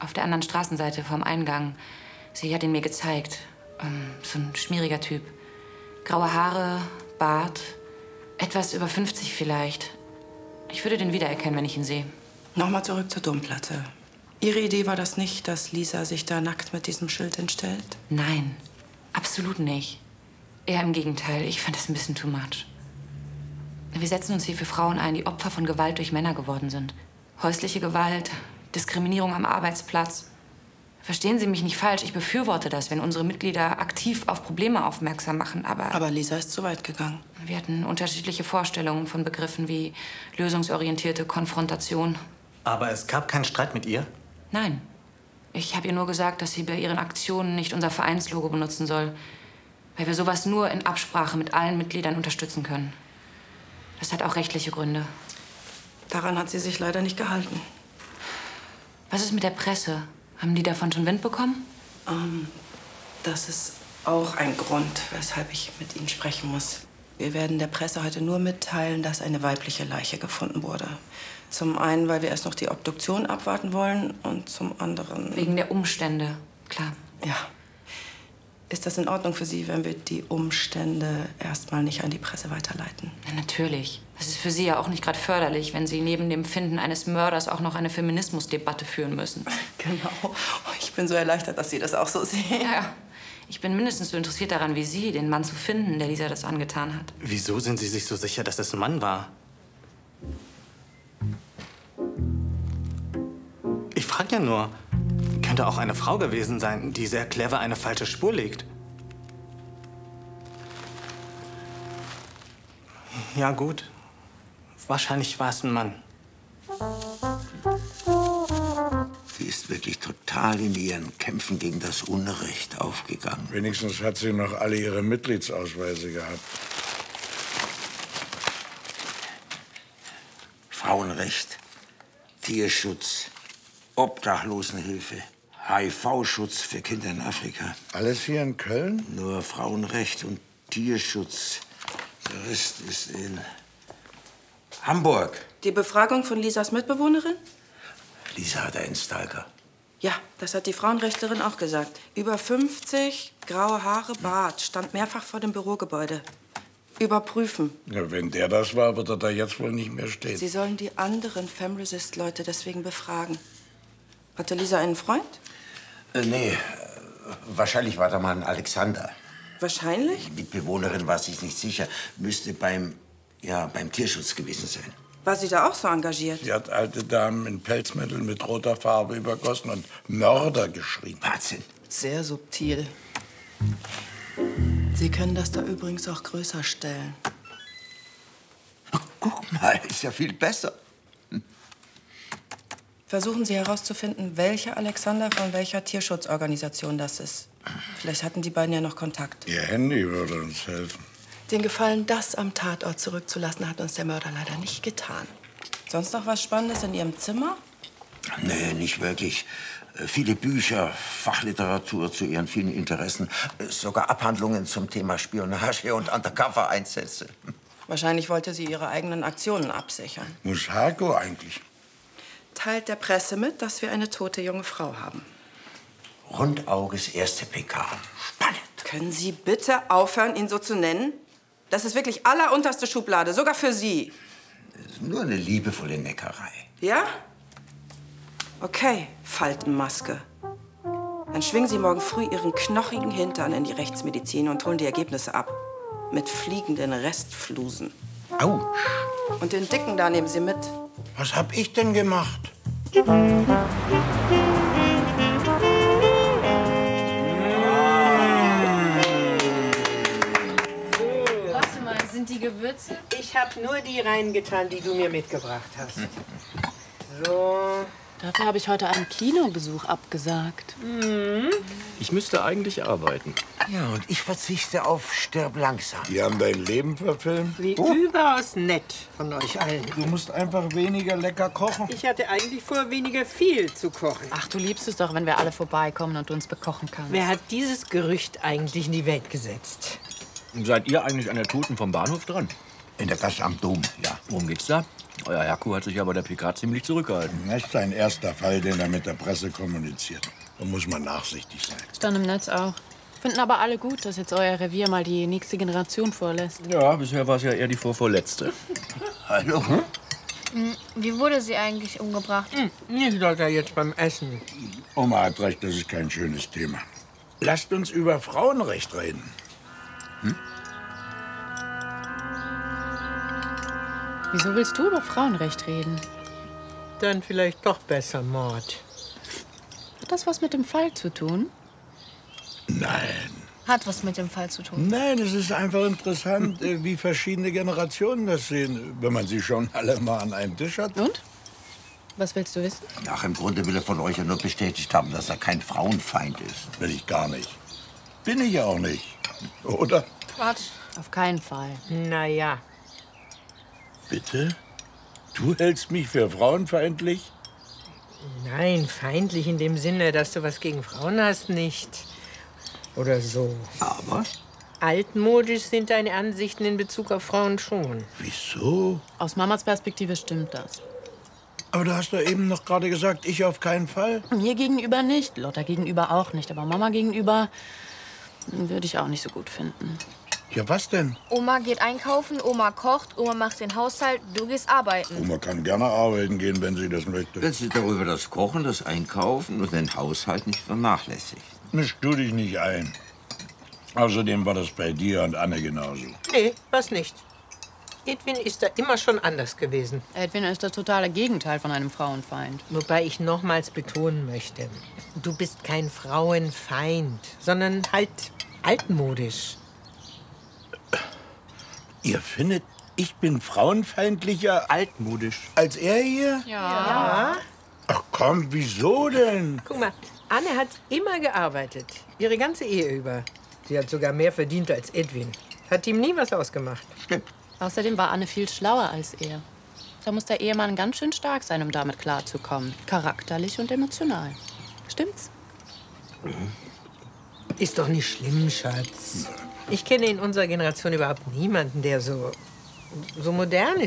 auf der anderen Straßenseite vom Eingang. Sie hat ihn mir gezeigt. So ein schmieriger Typ. Graue Haare, Bart, etwas über 50 vielleicht. Ich würde den wiedererkennen, wenn ich ihn sehe. Nochmal zurück zur Domplatte. Ihre Idee war das nicht, dass Lisa sich da nackt mit diesem Schild entstellt? Nein, absolut nicht. Eher im Gegenteil. Ich fand das ein bisschen too much. Wir setzen uns hier für Frauen ein, die Opfer von Gewalt durch Männer geworden sind. Häusliche Gewalt, Diskriminierung am Arbeitsplatz. Verstehen Sie mich nicht falsch, ich befürworte das, wenn unsere Mitglieder aktiv auf Probleme aufmerksam machen, aber... Aber Lisa ist zu weit gegangen. Wir hatten unterschiedliche Vorstellungen von Begriffen wie lösungsorientierte Konfrontation. Aber es gab keinen Streit mit ihr? Nein. Ich habe ihr nur gesagt, dass sie bei ihren Aktionen nicht unser Vereinslogo benutzen soll, weil wir sowas nur in Absprache mit allen Mitgliedern unterstützen können. Das hat auch rechtliche Gründe. Daran hat sie sich leider nicht gehalten. Was ist mit der Presse? Haben die davon schon Wind bekommen? Das ist auch ein Grund, weshalb ich mit Ihnen sprechen muss. Wir werden der Presse heute nur mitteilen, dass eine weibliche Leiche gefunden wurde. Zum einen, weil wir erst noch die Obduktion abwarten wollen und zum anderen... Wegen der Umstände, klar. Ja. Ist das in Ordnung für Sie, wenn wir die Umstände erstmal nicht an die Presse weiterleiten? Ja, natürlich. Das ist für Sie ja auch nicht gerade förderlich, wenn Sie neben dem Finden eines Mörders auch noch eine Feminismusdebatte führen müssen. Genau. Ich bin so erleichtert, dass Sie das auch so sehen. Ja, ich bin mindestens so interessiert daran wie Sie, den Mann zu finden, der Lisa das angetan hat. Wieso sind Sie sich so sicher, dass es ein Mann war? Ich frage ja nur, könnte auch eine Frau gewesen sein, die sehr clever eine falsche Spur legt. Ja, gut. Wahrscheinlich war es ein Mann. Sie ist wirklich total in ihren Kämpfen gegen das Unrecht aufgegangen. Wenigstens hat sie noch alle ihre Mitgliedsausweise gehabt. Frauenrecht, Tierschutz, Obdachlosenhilfe, HIV-Schutz für Kinder in Afrika. Alles hier in Köln? Nur Frauenrecht und Tierschutz. Der Rest ist in Hamburg. Die Befragung von Lisas Mitbewohnerin? Lisa hat einen Stalker. Ja, das hat die Frauenrechtlerin auch gesagt. Über 50, graue Haare, Bart, stand mehrfach vor dem Bürogebäude. Überprüfen. Ja, wenn der das war, wird er da jetzt wohl nicht mehr stehen. Sie sollen die anderen Femresist-Leute deswegen befragen. Hatte Lisa einen Freund? Nee, wahrscheinlich war da mal ein Alexander. Wahrscheinlich? Die Mitbewohnerin war sich nicht sicher. Müsste beim Tierschutz gewesen sein. War sie da auch so engagiert? Sie hat alte Damen in Pelzmitteln mit roter Farbe übergossen und Mörder geschrien. Wahnsinn. Sehr subtil. Sie können das da übrigens auch größer stellen. Guck mal, ist ja viel besser. Versuchen Sie herauszufinden, welcher Alexander von welcher Tierschutzorganisation das ist. Vielleicht hatten die beiden ja noch Kontakt. Ihr Handy würde uns helfen. Den Gefallen, das am Tatort zurückzulassen, hat uns der Mörder leider nicht getan. Sonst noch was Spannendes in Ihrem Zimmer? Nee, nicht wirklich. Viele Bücher, Fachliteratur zu ihren vielen Interessen, sogar Abhandlungen zum Thema Spionage und Undercover-Einsätze. Wahrscheinlich wollte sie ihre eigenen Aktionen absichern. Muss Harko eigentlich? Teilt der Presse mit, dass wir eine tote junge Frau haben. Rundauges erste PK. Spannend. Können Sie bitte aufhören, ihn so zu nennen? Das ist wirklich allerunterste Schublade, sogar für Sie. Das ist nur eine liebevolle Neckerei. Ja? Okay, Faltenmaske. Dann schwingen Sie morgen früh Ihren knochigen Hintern in die Rechtsmedizin und holen die Ergebnisse ab. Mit fliegenden Restflusen. Autsch. Und den Dicken da nehmen Sie mit. Was hab ich denn gemacht? Warte mal, sind die Gewürze? Ich habe nur die reingetan, die du mir mitgebracht hast. So. Dafür habe ich heute einen Kinobesuch abgesagt. Ich müsste eigentlich arbeiten. Ja, und ich verzichte auf Stirb langsam. Die haben dein Leben verfilmt. Wie überaus nett von euch allen. Du musst einfach weniger lecker kochen. Ich hatte eigentlich vor, weniger viel zu kochen. Ach, du liebst es doch, wenn wir alle vorbeikommen und du uns bekochen kannst. Wer hat dieses Gerücht eigentlich in die Welt gesetzt? Seid ihr eigentlich an der Toten vom Bahnhof dran? In der Gasse am Dom, ja. Worum geht's da? Euer Herko hat sich aber der PK ziemlich zurückgehalten. Das ist sein erster Fall, den er mit der Presse kommuniziert. Da muss man nachsichtig sein. Stand im Netz auch. Finden aber alle gut, dass jetzt euer Revier mal die nächste Generation vorlässt. Ja, bisher war es ja eher die vorvorletzte. Hallo? Wie wurde sie eigentlich umgebracht? Nicht Lotta jetzt beim Essen. Oma hat recht, das ist kein schönes Thema. Lasst uns über Frauenrecht reden. Wieso willst du über Frauenrecht reden? Dann vielleicht doch besser Mord. Hat das was mit dem Fall zu tun? Nein. Hat was mit dem Fall zu tun. Nein, es ist einfach interessant, wie verschiedene Generationen das sehen, wenn man sie schon alle mal an einem Tisch hat. Und? Was willst du wissen? Ach, im Grunde will er von euch ja nur bestätigt haben, dass er kein Frauenfeind ist. Will ich gar nicht. Bin ich auch nicht. Oder? Quatsch. Auf keinen Fall. Naja. Bitte? Du hältst mich für frauenfeindlich? Nein, feindlich in dem Sinne, dass du was gegen Frauen hast, nicht. Oder so. Aber? Altmodisch sind deine Ansichten in Bezug auf Frauen schon. Wieso? Aus Mamas Perspektive stimmt das. Aber du hast doch eben noch gerade gesagt, ich auf keinen Fall. Mir gegenüber nicht, Lotta gegenüber auch nicht. Aber Mama gegenüber würde ich auch nicht so gut finden. Ja, was denn? Oma geht einkaufen, Oma kocht, Oma macht den Haushalt, du gehst arbeiten. Oma kann gerne arbeiten gehen, wenn sie das möchte. Wenn sie darüber das Kochen, das Einkaufen und den Haushalt nicht vernachlässigt. Misch du dich nicht ein. Außerdem war das bei dir und Anne genauso. Nee, was nicht. Edwin ist da immer schon anders gewesen. Edwin ist das totale Gegenteil von einem Frauenfeind. Wobei ich nochmals betonen möchte, du bist kein Frauenfeind, sondern halt altmodisch. Ihr findet, ich bin frauenfeindlicher Altmodisch. als er hier? Ja. Ach komm, wieso denn? Guck mal, Anne hat immer gearbeitet. Ihre ganze Ehe über. Sie hat sogar mehr verdient als Edwin. Hat ihm nie was ausgemacht. Stimmt. Außerdem war Anne viel schlauer als er. Da muss der Ehemann ganz schön stark sein, um damit klarzukommen. Charakterlich und emotional. Stimmt's? Ist doch nicht schlimm, Schatz. Ich kenne in unserer Generation überhaupt niemanden, der so modern ist